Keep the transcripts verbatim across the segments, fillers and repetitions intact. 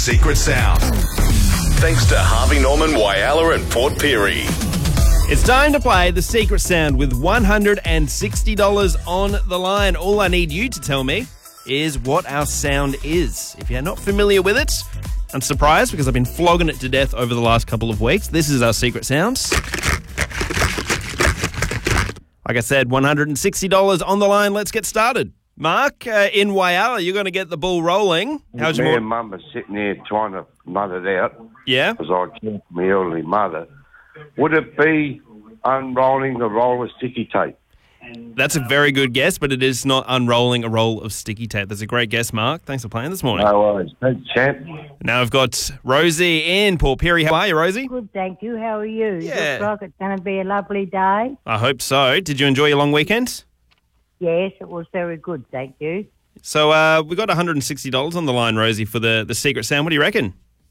secret sound. Thanks to Harvey Norman, Whyalla and Port Pirie. It's time to play the secret sound with one hundred sixty dollars on the line. All I need you to tell me is what our sound is. If you're not familiar with it, I'm surprised because I've been flogging it to death over the last couple of weeks. This is our secret sound. Like I said, one hundred sixty dollars on the line. Let's get started. Mark, uh, in Whyalla, you're going to get the ball rolling. How's your Me morning? and Mum are sitting there trying to mud it out Yeah? because I killed my elderly mother. Would it be unrolling the roll of sticky tape? That's a very good guess, but it is not unrolling a roll of sticky tape. That's a great guess, Mark. Thanks for playing this morning. No worries. Thanks, champ. Now I've got Rosie in Port Pirie. How are you, Rosie? Good, thank you. How are you? Yeah. Looks like it's going to be a lovely day. I hope so. Did you enjoy your long weekend? Yes, it was very good, thank you. So uh, we got one hundred sixty dollars on the line, Rosie, for the, the secret sound. What do you reckon?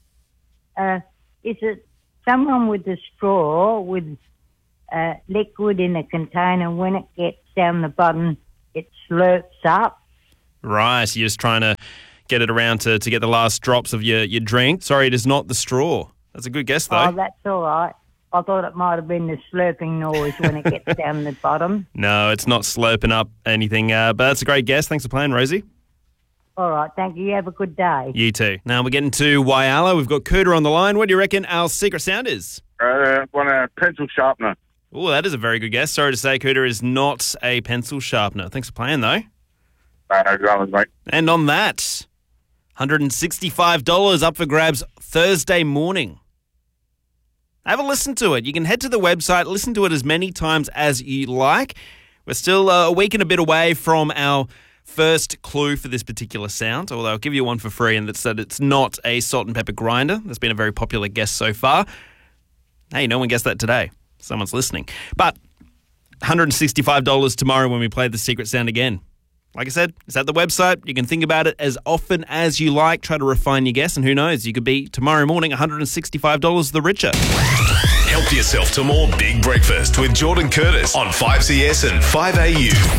Uh, is it someone with a straw with uh, liquid in a container? When it gets down the bottom, it slurps up? Right, you're just trying to get it around to, to get the last drops of your, your drink. Sorry, it is not the straw. That's a good guess, though. Oh, that's all right. I thought it might have been the slurping noise when it gets down the bottom. No, it's not slurping up anything, uh, but that's a great guess. Thanks for playing, Rosie. All right, thank you. You have a good day. You too. Now we're getting to Whyalla. We've got Cooter on the line. What do you reckon our secret sound is? Uh, want a pencil sharpener. Oh, that is a very good guess. Sorry to say, Cooter is not a pencil sharpener. Thanks for playing, though. Uh, no dramas, mate. And on that, one hundred sixty-five dollars up for grabs Thursday morning. Have a listen to it. You can head to the website, listen to it as many times as you like. We're still uh, a week and a bit away from our first clue for this particular sound, although I'll give you one for free, and that's that it's not a salt and pepper grinder. That's been a very popular guess so far. Hey, no one guessed that today. Someone's listening. But one hundred sixty-five dollars tomorrow when we play the secret sound again. Like I said, it's at the website. You can think about it as often as you like. Try to refine your guess, and who knows, you could be tomorrow morning one hundred sixty-five dollars the richer. Help yourself to more Big Breakfast with Jordan Curtis on five C S and five A U.